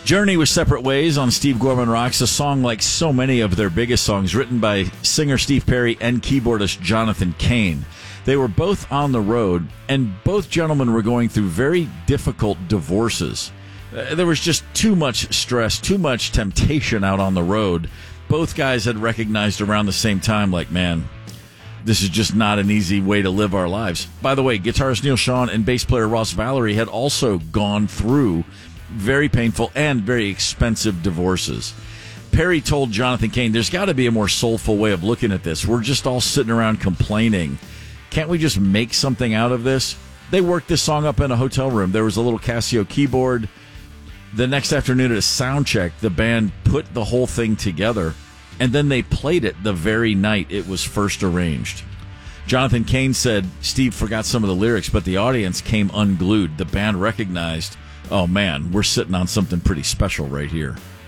Journey was Separate Ways on Steve Gorman Rocks, a song like so many of their biggest songs, written by singer Steve Perry and keyboardist Jonathan Cain. They were both on the road, and both gentlemen were going through very difficult divorces. There was just too much stress, too much temptation out on the road. Both guys had recognized around the same time, like, man, this is just not an easy way to live our lives. By the way, guitarist Neal Schon and bass player Ross Valory had also gone through very painful and very expensive divorces. Perry told Jonathan Cain, there's got to be a more soulful way of looking at this. We're just all sitting around complaining. Can't we just make something out of this? They worked this song up in a hotel room. There was a little Casio keyboard. The next afternoon at a sound check, the band put the whole thing together, and then they played it the very night it was first arranged. Jonathan Cain said Steve forgot some of the lyrics, but the audience came unglued. The band recognized, oh man, we're sitting on something pretty special right here.